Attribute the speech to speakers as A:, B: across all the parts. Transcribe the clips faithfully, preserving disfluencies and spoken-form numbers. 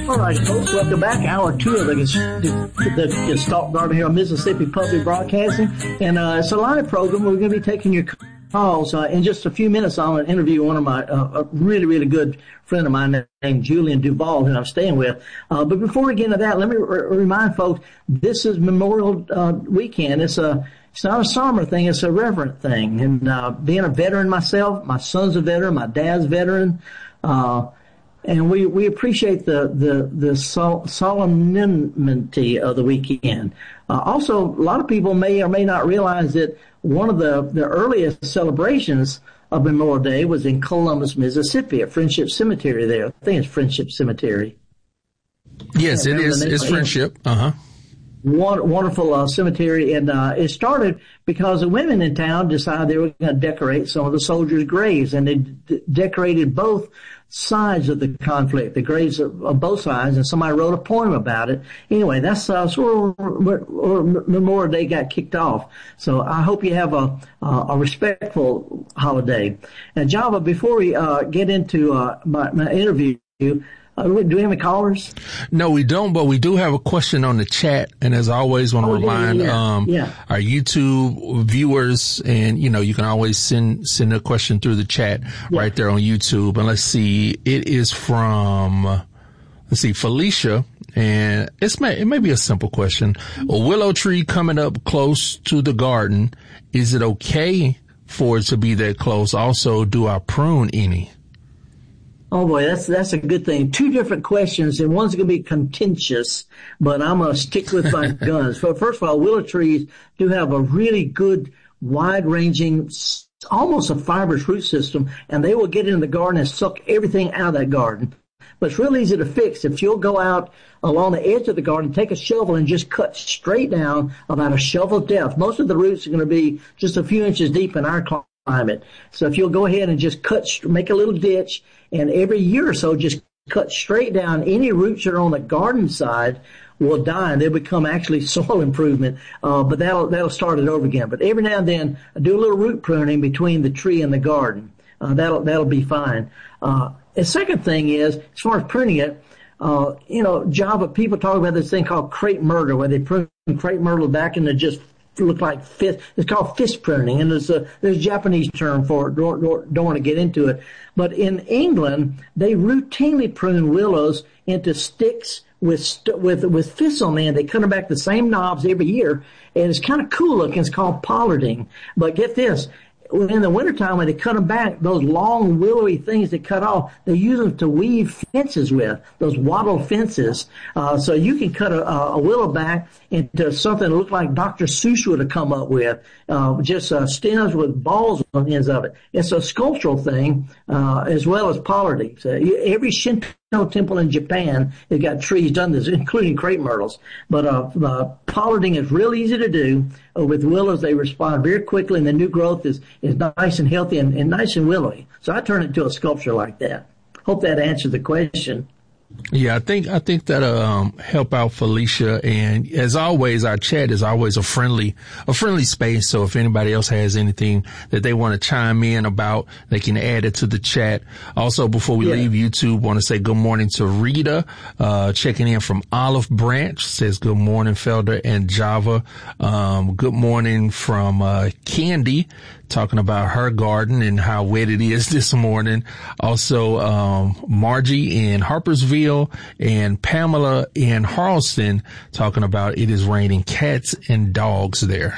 A: All right, folks, welcome back. Hour two of the, the, the Gestalt Garden here on Mississippi Public Broadcasting. And uh, it's a live program. We're going to be taking your calls. Uh, in just a few minutes, I'm going to interview one of my, uh, a really, really good friend of mine named Julian Duval, who I'm staying with. Uh, but before we get into that, let me r- remind folks, this is Memorial uh, Weekend. It's a It's not a somber thing. It's a reverent thing. And uh, being a veteran myself, my son's a veteran, my dad's a veteran, uh, and we, we appreciate the, the, the sol- solemnity of the weekend. Uh, also, a lot of people may or may not realize that one of the, the earliest celebrations of Memorial Day was in Columbus, Mississippi, at Friendship Cemetery there. I think it's Friendship Cemetery.
B: Yes, it is. It's Friendship. Uh-huh.
A: Wonderful uh, cemetery, and uh, it started because the women in town decided they were going to decorate some of the soldiers' graves, and they d- decorated both sides of the conflict, the graves of, of both sides, and somebody wrote a poem about it. Anyway, that's uh, sort of where, where Memorial Day got kicked off. So I hope you have a uh, a respectful holiday. And Java, before we uh, get into uh, my, my interview, Uh, do we have any callers?
B: No, we don't, but we do have a question on the chat. And as I always want to
A: oh,
B: remind,
A: yeah, yeah.
B: um,
A: yeah.
B: our YouTube viewers, and, you know, you can always send, send a question through the chat yeah. right there on YouTube. And let's see, it is from, uh, let's see, Felicia. And it's may, it may be a simple question. A willow tree coming up close to the garden. Is it okay for it to be that close? Also, do I prune any?
A: Oh boy, that's that's a good thing. Two different questions, and one's going to be contentious, but I'm going to stick with my guns. So first of all, willow trees do have a really good, wide-ranging, almost a fibrous root system, and they will get into the garden and suck everything out of that garden. But it's real easy to fix. If you'll go out along the edge of the garden, take a shovel and just cut straight down about a shovel depth. Most of the roots are going to be just a few inches deep in our climate. So if you'll go ahead and just cut, make a little ditch, and every year or so just cut straight down, any roots that are on the garden side will die, and they'll become actually soil improvement. Uh, but that'll, that'll start it over again. But every now and then, do a little root pruning between the tree and the garden. Uh, that'll, that'll be fine. Uh, the second thing is, as far as pruning it, uh, you know, Java, people talk about this thing called crepe myrtle, where they prune crepe myrtle back into just look like fist. It's called fist pruning, and there's a there's a Japanese term for it. Don't, don't, don't want to get into it. But in England, they routinely prune willows into sticks with st- with with fists on the end. They cut them back the same knobs every year, and it's kind of cool looking. It's called pollarding. But get this. In the wintertime, when they cut them back, those long willowy things they cut off, they use them to weave fences with, those wattle fences. Uh, so you can cut a, a willow back into something that looked like Doctor Seuss would have come up with, uh, just uh, stems with balls on the ends of it. It's a sculptural thing, uh, as well as pollarding. So every Shinto temple in Japan has got trees done this, including crepe myrtles. But uh, uh, pollarding is real easy to do. Uh, with willows, they respond very quickly, and the new growth is, is nice and healthy and, and nice and willowy. So I turn it into a sculpture like that. Hope that answers the question.
B: Yeah, I think, I think that'll, um, help out Felicia. And as always, our chat is always a friendly, a friendly space. So if anybody else has anything that they want to chime in about, they can add it to the chat. Also, before we yeah. leave YouTube, want to say good morning to Rita, uh, checking in from Olive Branch, says good morning, Felder and Java. Um, good morning from, uh, Candy, talking about her garden and how wet it is this morning. Also, um, Margie in Harpersville and Pamela in Harleston talking about it is raining cats and dogs there.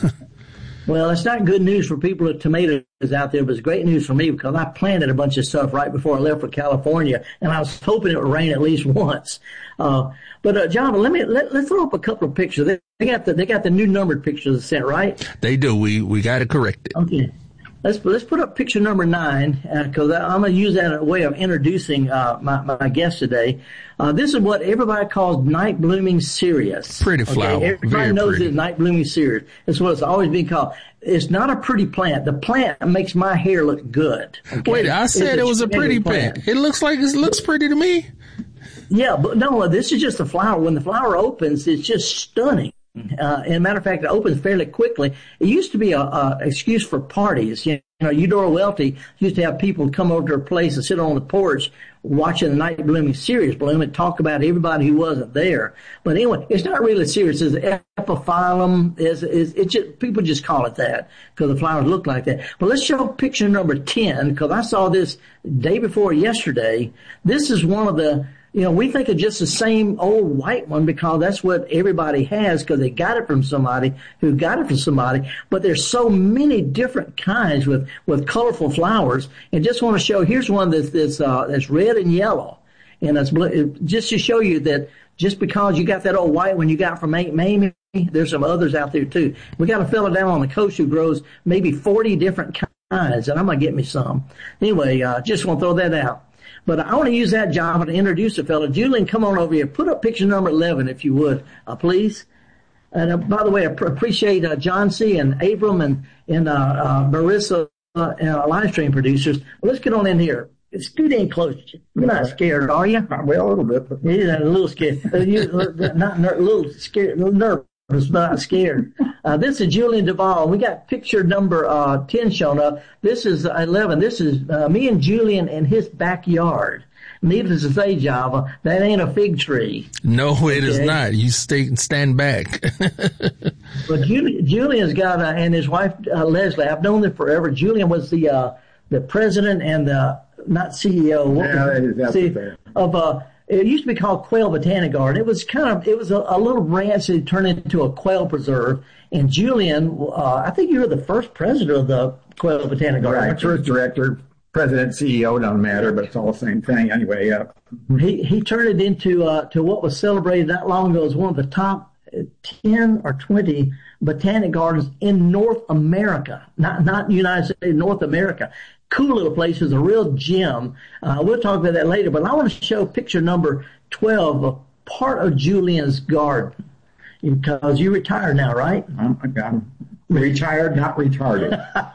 A: Well, it's not good news for people with tomatoes out there, but it's great news for me because I planted a bunch of stuff right before I left for California, and I was hoping it would rain at least once. Uh, but, uh, John, let me, let, let's throw up a couple of pictures. They, they got the, they got the new numbered pictures sent, right?
B: They do. We, we got to correct it.
A: Okay. Let's, let's put up picture number nine, uh, cause I'm going to use that as a way of introducing, uh, my, my guest today. Uh, this is what everybody calls night blooming cereus.
B: Pretty flower.
A: Okay? Everybody
B: Very
A: knows
B: pretty.
A: it's night blooming cereus. That's what it's always been called. It's not a pretty plant. The plant makes my hair look good. Okay?
B: Wait, I said it was a pretty plant. plant. It looks like it looks pretty to me.
A: Yeah, but no, this is just a flower. When the flower opens, it's just stunning. Uh, and matter of fact, it opens fairly quickly. It used to be a, a excuse for parties. You know, Eudora Welty used to have people come over to her place and sit on the porch watching the night blooming series bloom and talk about everybody who wasn't there. But anyway, it's not really serious. It's epiphyllum. Is is it just, people just call it that because the flowers look like that. But let's show picture number ten because I saw this day before yesterday. This is one of the, you know, we think of just the same old white one because that's what everybody has because they got it from somebody who got it from somebody. But there's so many different kinds with, with colorful flowers. And just want to show, here's one that's, that's, uh, that's red and yellow. And that's blue, just to show you that just because you got that old white one you got from Aunt Mamie, there's some others out there too. We got a fellow down on the coast who grows maybe forty different kinds, and I'm going to get me some. Anyway, uh, just want to throw that out. But I want to use that, Java, to introduce a fellow. Julian, come on over here. Put up picture number eleven, if you would, uh, please. And uh, by the way, I pr- appreciate uh, John C. and Abram and, and uh, uh, Marissa, uh, and our live stream producers. Well, let's get on in here. It's too dang close. You're not scared, are you?
C: Well, a little bit. But...
A: Yeah, a little scared. You're not ner- a little scared, a little nervous. Was not scared. Uh, this is Julian Duvall. We got picture number uh, ten shown up. This is eleven. This is uh, me and Julian in his backyard. Needless to say, Java, that ain't a fig tree.
B: No, it
A: okay?
B: is not. You stay stand back.
A: But Julian, Julian's got uh, and his wife uh, Leslie. I've known them forever. Julian was the uh, the president and the not C E O. What
C: yeah,
A: was,
C: that's
A: see,
C: fair.
A: of uh. It used to be called Quail Botanic Garden. It was kind of, it was a, a little ranch that turned into a quail preserve. And Julian, uh, I think you were the first president of the Quail Botanic Garden.
C: Right, first director, president, C E O, doesn't matter, but it's all the same thing anyway. Yeah.
A: He he turned it into uh, to what was celebrated not long ago as one of the top ten or twenty botanic gardens in North America, not not United States, North America. Cool little place. Is a real gem. Uh, we'll talk about that later, but I want to show picture number twelve, a part of Julian's garden, because you retired now, right?
C: I'm, I'm retired, not retarded.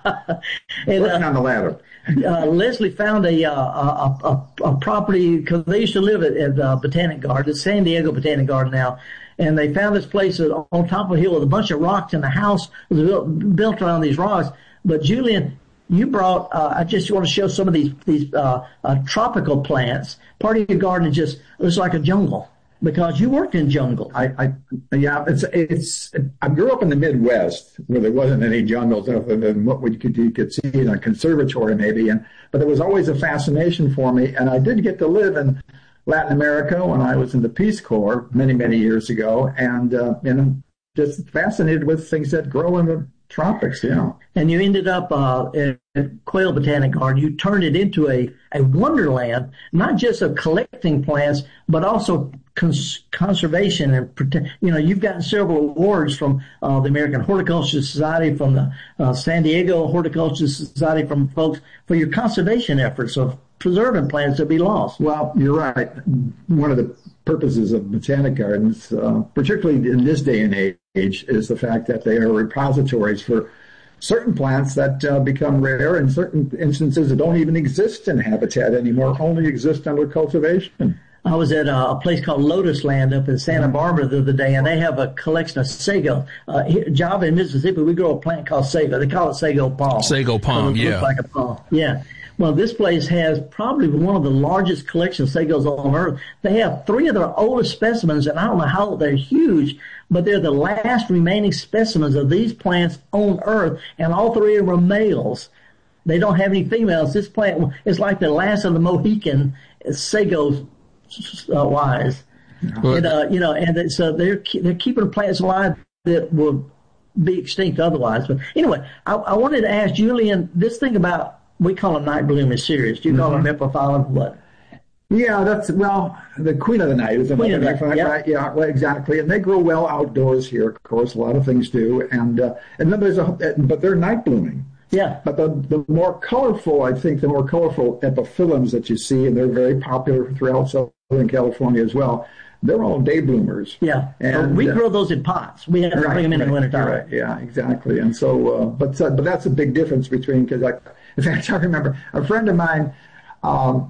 A: and,
C: Working
A: uh,
C: on the ladder.
A: uh, Leslie found a, uh, a, a, a property, because they used to live at, at uh, Botanic Garden, it's San Diego Botanic Garden now, and they found this place on top of a hill with a bunch of rocks, and the house was built, built around these rocks. But Julian, you brought, uh, I just want to show some of these, these, uh, uh, tropical plants. Part of your garden is just, looks like a jungle because you worked in jungle.
C: I, I, yeah, it's, it's, I grew up in the Midwest where there wasn't any jungles other than what we could, you could see in a conservatory maybe. And, but there was always a fascination for me. And I did get to live in Latin America when I was in the Peace Corps many, many years ago. And, uh, you know, just fascinated with things that grow in the tropics, you know.
A: And you ended up uh, at Quail Botanic Garden. You turned it into a, a wonderland, not just of collecting plants, but also cons- conservation and protect. You know, you've gotten several awards from uh, the American Horticultural Society, from the uh, San Diego Horticultural Society, from folks for your conservation efforts of preserving plants that be lost.
C: Well, you're right. One of the purposes of botanic gardens, uh, particularly in this day and age, is the fact that they are repositories for certain plants that uh, become rare, and certain instances that don't even exist in habitat anymore, only exist under cultivation.
A: I was at a, a place called Lotus Land up in Santa Barbara the other day, and they have a collection of sago. Uh, here, Java in Mississippi, we grow a plant called sago. They call it sago palm.
B: Sago palm,
A: it
B: yeah.
A: Looks like a palm, yeah. Well, this place has probably one of the largest collections of sagos on earth. They have three of their oldest specimens, and I don't know how they're huge, but they're the last remaining specimens of these plants on earth, and all three of them are males. They don't have any females. This plant is like the last of the Mohican sagos uh, wise.
B: Well,
A: and, uh, you know, and so they're they're keeping plants alive that will be extinct otherwise. But anyway, I, I wanted to ask Julian this thing about, we call them night blooming cereus. Do you call mm-hmm. them epiphyllum? What?
C: Yeah, that's, well, the queen of the night is
A: queen of the night, yeah.
C: Right? Yeah, well, exactly. And they grow well outdoors here, of course. A lot of things do. And uh, and then there's a, but they're night blooming.
A: Yeah.
C: But the the more colorful, I think, the more colorful epiphyllums that you see, and they're very popular throughout Southern California as well. They're all day bloomers.
A: Yeah,
C: and
A: we
C: uh,
A: grow those in pots. We have to
C: right,
A: bring them in
C: right,
A: in the wintertime.
C: Right, yeah, exactly. And so, uh, but uh, but that's a big difference between, because I, in fact, I remember a friend of mine, um,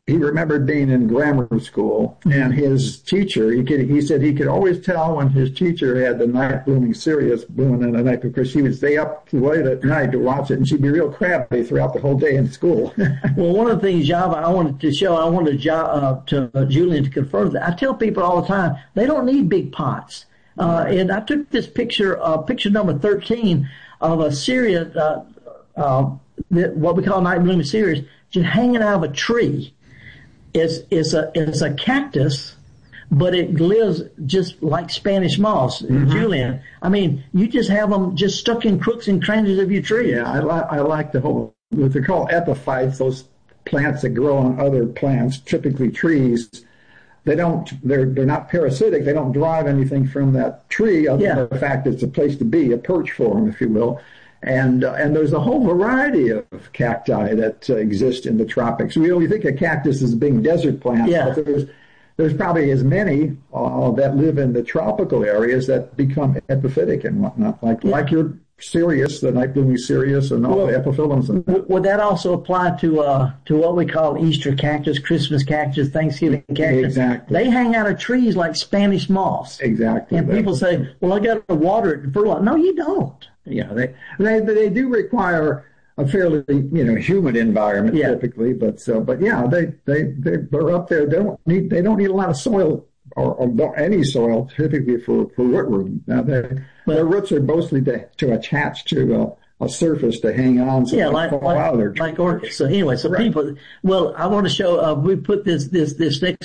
C: he remembered being in grammar school, and his teacher, he could, he said he could always tell when his teacher had the night blooming cereus blooming in the night, because she would stay up late at night to watch it, and she'd be real crabby throughout the whole day in school.
A: Well, one of the things, Java, I wanted to show, I wanted to, uh, to uh, Julian to confirm that. I tell people all the time, they don't need big pots. Uh, and I took this picture, uh, picture number thirteen of a cereus, uh, uh, that, what we call night blooming cereus, just hanging out of a tree. It's, it's a, it's a cactus, but it lives just like Spanish moss. Mm-hmm. Julian, I mean, you just have them just stuck in crooks and crannies of your tree.
C: Yeah, I like, I like the whole, what they're called epiphytes, those plants that grow on other plants, typically trees. They don't, they're, they're not parasitic. They don't drive anything from that tree, other yeah. than the fact it's a place to be, a perch for them, if you will. And uh, and there's a whole variety of cacti that uh, exist in the tropics. We only think of cactus as being desert plants,
A: yeah.
C: but there's there's probably as many uh, that live in the tropical areas that become epiphytic and whatnot, like yeah. like your cereus, the night blooming cereus, and all well, the epiphyllums. And
A: w- would that also apply to uh to what we call Easter cactus, Christmas cactus, Thanksgiving cactus?
C: Exactly.
A: They hang out of trees like Spanish moss.
C: Exactly.
A: And people say, "Well, I got to water it and fertilize." No, you don't.
C: Yeah, they, they they do require a fairly, you know, humid environment yeah. typically, but so but yeah, they they they they're up there. They don't need they don't need a lot of soil or, or any soil typically for for root room. Now they, but, their roots are mostly to, to attach to a, a surface to hang on. So
A: yeah, like
C: fall
A: like,
C: out of their
A: like orchids. So anyway, so right. people. Well, I want to show. Uh, we put this this this next